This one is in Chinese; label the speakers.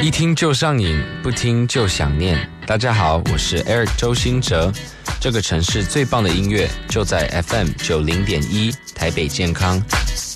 Speaker 1: 一听就上瘾，不听就想念。大家好，我是 Eric 周兴哲。这个城市最棒的音乐就在 FM 90.1台北健康。